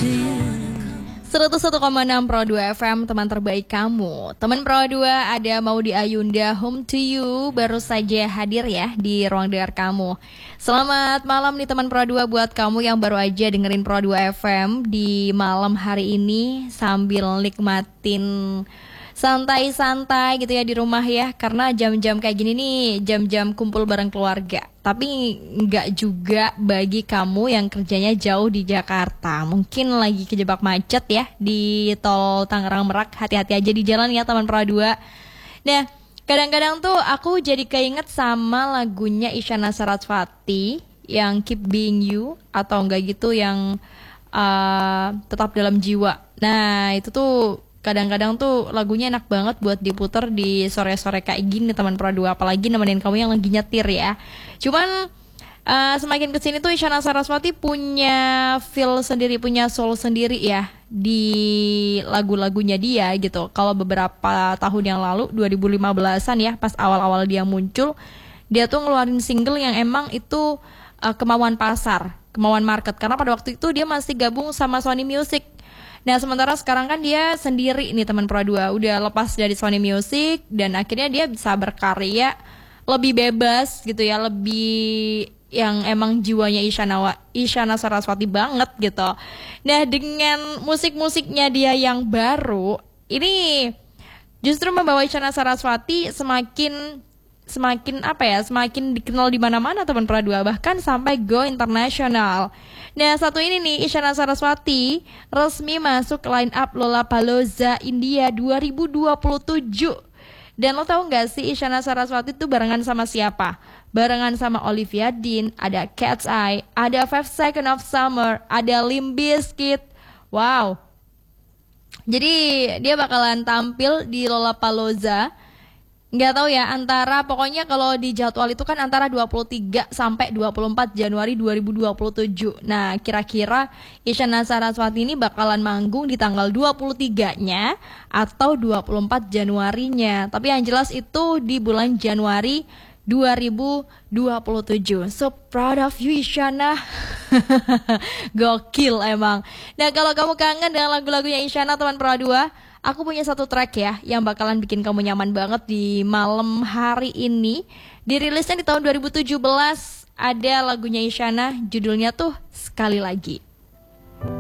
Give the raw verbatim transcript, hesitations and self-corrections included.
seratus satu koma enam Pro dua F M, teman terbaik kamu. Teman Pro dua, ada Maudy Ayunda, Home to You, baru saja hadir ya di ruang dengar kamu. Selamat malam nih teman Pro dua, buat kamu yang baru aja dengerin Pro dua F M di malam hari ini sambil nikmatin santai-santai gitu ya di rumah ya. Karena jam-jam kayak gini nih jam-jam kumpul bareng keluarga. Tapi nggak juga bagi kamu yang kerjanya jauh di Jakarta. Mungkin lagi kejebak macet ya di tol Tangerang Merak. Hati-hati aja di jalan ya teman Pro dua. Nah, kadang-kadang tuh aku jadi keinget sama lagunya Isyana Sarasvati yang Keep Being You, atau enggak gitu yang uh, Tetap Dalam Jiwa. Nah, itu tuh kadang-kadang tuh lagunya enak banget buat diputer di sore-sore kayak gini teman Pro dua, apalagi nemenin kamu yang lagi nyetir ya. Cuman uh, semakin kesini tuh Isyana Sarasvati punya feel sendiri, punya soul sendiri ya di lagu-lagunya dia gitu. Kalau beberapa tahun yang lalu dua ribu lima belasan ya, pas awal-awal dia muncul, dia tuh ngeluarin single yang emang itu uh, kemauan pasar, kemauan market, karena pada waktu itu dia masih gabung sama Sony Music. Nah, sementara sekarang kan dia sendiri nih teman Pro dua, udah lepas dari Sony Music dan akhirnya dia bisa berkarya lebih bebas gitu ya, lebih yang emang jiwanya Isyana, Isyana Sarasvati banget gitu. Nah, dengan musik-musiknya dia yang baru, ini justru membawa Isyana Sarasvati semakin semakin apa ya, semakin dikenal di mana-mana teman Pro dua, bahkan sampai go internasional. Nah, satu ini nih, Isyana Sarasvati resmi masuk line up Lollapalooza India dua ribu dua puluh tujuh. Dan lo tahu nggak sih Isyana Sarasvati itu barengan sama siapa? Barengan sama Olivia Dean, ada Cat's Eye, ada Five Seconds of Summer, ada Limp Bizkit. Wow. Jadi dia bakalan tampil di Lollapalooza. Nggak tahu ya, antara pokoknya kalau di jadwal itu kan antara dua puluh tiga sampai dua puluh empat Januari dua ribu dua puluh tujuh. Nah, kira-kira Isyana Sarasvati ini bakalan manggung di tanggal dua puluh tiga-nya atau dua puluh empat Januarinya. Tapi yang jelas itu di bulan Januari dua ribu dua puluh tujuh. So proud of you Isyana. Gokil emang. Nah, kalau kamu kangen dengan lagu-lagunya Isyana teman Pro dua, aku punya satu track ya yang bakalan bikin kamu nyaman banget di malam hari ini. Dirilisnya di tahun dua ribu tujuh belas, ada lagunya Isyana, judulnya tuh Sekali Lagi.